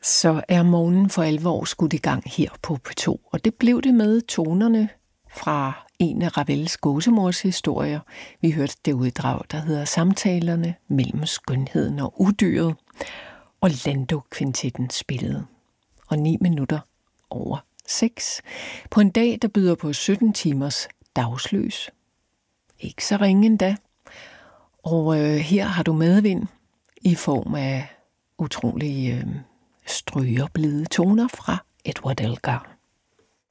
Så er morgenen for alvor skudt i gang her på P2, og det blev det med tonerne fra en af Ravels gåsemors historier. Vi hørte det uddrag, der hedder Samtalerne mellem skønheden og udyret, og Lando-kvintetten spillede. Og 6:09 på en dag, der byder på 17 timers dagslys. Ikke så ringe endda. Og her har du medvind i form af utrolige strygerblide toner fra Edward Elgar.